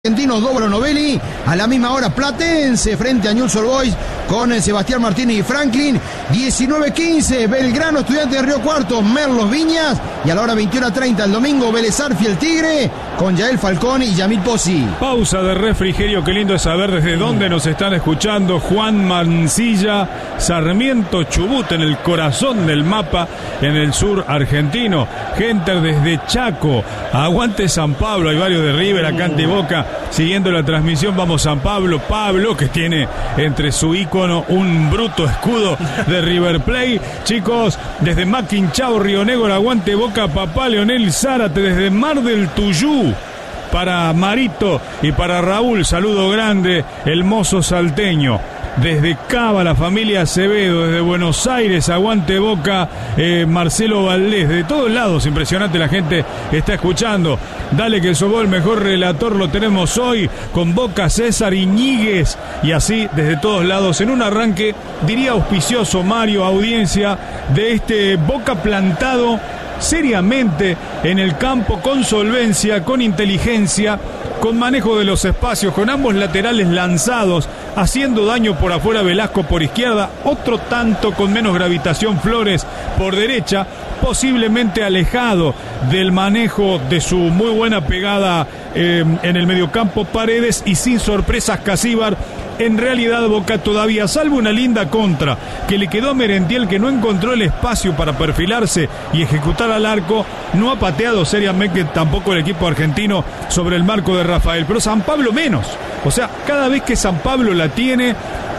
Argentinos Dobro Novelli, a la misma hora Platense frente a Newell's Old Boys con Sebastián Martínez y Franklin. 19:15 Belgrano Estudiantes de Río Cuarto, Merlos Viñas, y a la hora 21:30 el domingo Vélez Arfiel Tigre con Yael Falcón y Yamil Pozzi. Pausa de refrigerio, qué lindo es saber desde dónde nos están escuchando. Juan Mancilla, Sarmiento, Chubut, en el corazón del mapa, en el sur argentino. Gente desde Chaco, aguante San Pablo, hay varios de River, acá ante Boca, siguiendo la transmisión. Vamos San Pablo, Pablo, que tiene entre su ícono un bruto escudo de River Plate. Chicos, desde Maquinchao, Río Negro, aguante Boca, papá Leonel Zárate, desde Mar del Tuyú, para Marito y para Raúl, saludo grande, el mozo salteño. Desde Cava, la familia Acevedo, desde Buenos Aires, aguante Boca, Marcelo Valdés, de todos lados, impresionante, la gente está escuchando. Dale que Sobó, el mejor relator, lo tenemos hoy, con Boca, César Iñiguez, y así desde todos lados, en un arranque, diría auspicioso, Mario, audiencia, de este Boca plantado seriamente en el campo, con solvencia, con inteligencia, con manejo de los espacios, con ambos laterales lanzados, haciendo daño por afuera Velasco por izquierda, otro tanto con menos gravitación Flores por derecha, posiblemente alejado del manejo de su muy buena pegada en el mediocampo Paredes, y sin sorpresas Casíbar. En realidad Boca todavía, salvo una linda contra que le quedó a Merentiel, que no encontró el espacio para perfilarse y ejecutar al arco, no ha pateado seriamente tampoco el equipo argentino sobre el marco de Rafael, pero San Pablo menos. O sea, cada vez que San Pablo la tiene,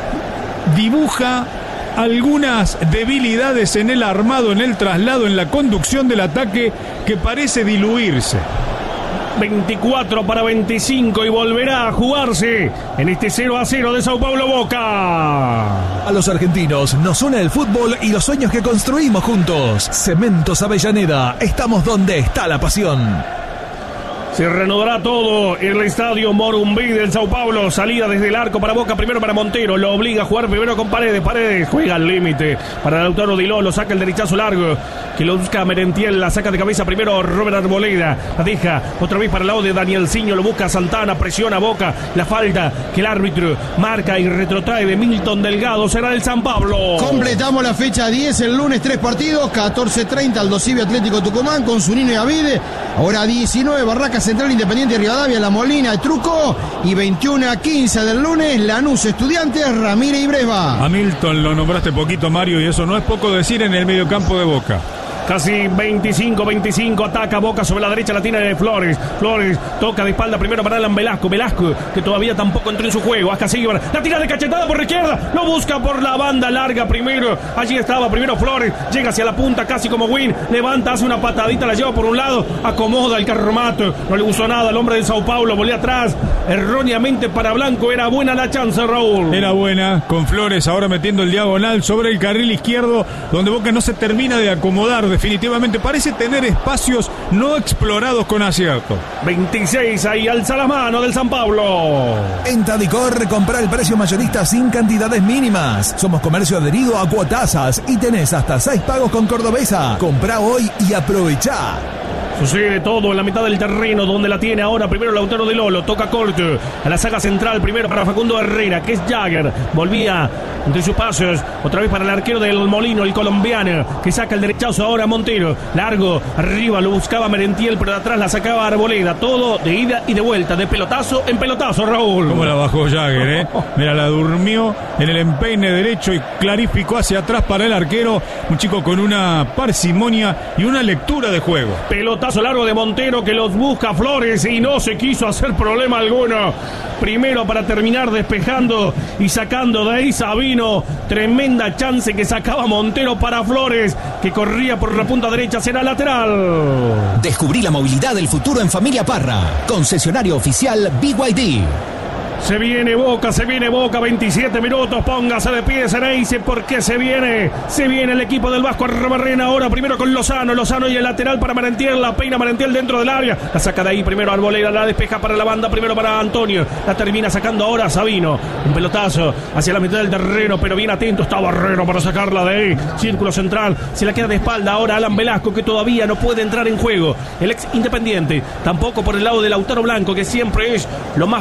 dibuja algunas debilidades en el armado, en el traslado, en la conducción del ataque, que parece diluirse. 24 para 25 y volverá a jugarse en este 0-0 de Sao Paulo Boca. A los argentinos nos une el fútbol y los sueños que construimos juntos. Cementos Avellaneda, estamos donde está la pasión. Se reanudará todo en el estadio Morumbi del Sao Paulo. Salida desde el arco para Boca, primero para Montero. Lo obliga a jugar primero con Paredes. Paredes juega al límite para Lautaro Di Lolo. Saca el derechazo largo que lo busca Merentiel. La saca de cabeza primero Robert Arboleda. La deja otra vez para el lado de Danielsinho. Lo busca Santana. Presiona Boca. La falta que el árbitro marca y retrotrae de Milton Delgado. Será del San Pablo. Completamos la fecha 10. El lunes 3 partidos. 14:30 Aldo Civi Atlético Tucumán con Zunino y Avide. Ahora 19 Barracas Central Independiente Rivadavia, La Molina, Truco, y 21:15 del lunes Lanús Estudiantes, Ramírez y Bresva. A Milton lo nombraste poquito, Mario, y eso no es poco decir en el mediocampo de Boca. Casi 25, ataca Boca sobre la derecha, la tiene de Flores. Flores toca de espalda primero para Alan Velasco. Velasco, que todavía tampoco entró en su juego. Hasta Silva, la tira de cachetada por la izquierda. Lo busca por la banda larga primero. Allí estaba primero Flores. Llega hacia la punta casi como Win. Levanta, hace una patadita, la lleva por un lado. Acomoda el carromato. No le gustó nada al hombre de Sao Paulo. Volvió atrás. Erróneamente para Blanco. Era buena la chance, Raúl. Era buena, con Flores ahora metiendo el diagonal sobre el carril izquierdo, donde Boca no se termina de acomodar. Definitivamente parece tener espacios no explorados con acierto. 26, ahí alza la mano del San Pablo. En Tadicor, compra el precio mayorista sin cantidades mínimas. Somos comercio adherido a Cuotasas y tenés hasta 6 pagos con Cordobesa. Comprá hoy y aprovechá. Sucede todo en la mitad del terreno, donde la tiene ahora primero Lautaro Di Lolo, toca corto a la saga central, primero para Facundo Herrera, que es Jagger, volvía entre sus pasos, otra vez para el arquero del Molino, el colombiano, que saca el derechazo ahora a Montero, largo, arriba, lo buscaba Merentiel, pero de atrás la sacaba Arboleda, todo de ida y de vuelta, de pelotazo en pelotazo, Raúl. Cómo la bajó Jagger, Mira, la durmió en el empeine derecho y clarificó hacia atrás para el arquero, un chico con una parsimonia y una lectura de juego. Pelotazo largo de Montero, que los busca Flores y no se quiso hacer problema alguno. Primero para terminar despejando y sacando de ahí Sabino. Tremenda chance que sacaba Montero para Flores, que corría por la punta derecha, será lateral. Descubrí la movilidad del futuro en Familia Parra. Concesionario oficial BYD. Se viene Boca, 27 minutos, póngase de pie Ceneice porque se viene el equipo del Vasco Arrobarrena ahora, primero con Lozano y el lateral para Merentiel, la peina Merentiel dentro del área, la saca de ahí primero Arboleda, la despeja para la banda, primero para Antonio, la termina sacando ahora Sabino, un pelotazo hacia la mitad del terreno, pero bien atento está Barrero para sacarla de ahí, círculo central, se la queda de espalda ahora Alan Velasco que todavía no puede entrar en juego, el ex Independiente, tampoco por el lado de Lautaro Blanco que siempre es lo más